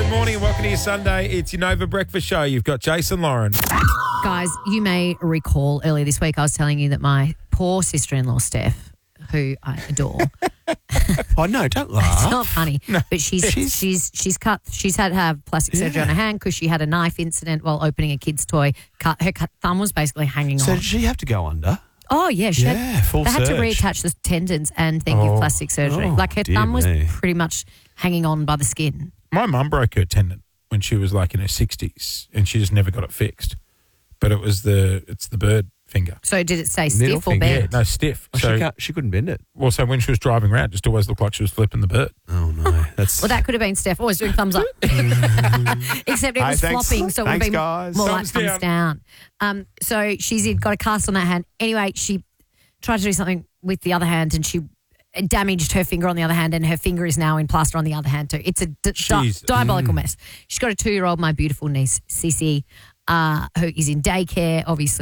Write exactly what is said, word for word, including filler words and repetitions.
Good morning and welcome to your Sunday. It's your Nova Breakfast Show. You've got Jason Lauren. Guys, you may recall earlier this week I was telling you that my poor sister-in-law, Steph, who I adore. Oh, no, don't laugh. It's not funny, no. but she's, she's she's she's cut. She's had to have plastic surgery Yeah. on her hand because she had a knife incident while opening a kid's toy. Cut her cut, thumb was basically hanging So on. did she have to go under? Oh yeah, she Yeah, had, full they had to surge. reattach the tendons and then give Oh. plastic surgery. Oh, like her dear thumb was me. pretty much hanging on by the skin. My mum broke her tendon when she was like in her sixties and she just never got it fixed. But it was the, it's the bird finger. So did it stay Middle stiff or finger, Yeah, bent? no, stiff. Oh, so, she, can't, she couldn't bend it. well, so when she was driving around, it just always looked like she was flipping the bird. Oh, no. That's Well, that could have been Steph always doing thumbs up. Except it Hey, was thanks. flopping, so it would have Thanks, been guys. more Thumbs like thumbs down. Um, so she's got a cast on that hand. Anyway, she tried to do something with the other hand and she damaged her finger on the other hand, and her finger is now in plaster on the other hand too. It's a di- di- Jeez. diabolical mess. She's got a two-year-old, my beautiful niece, Sissy, uh, who is in daycare, obviously.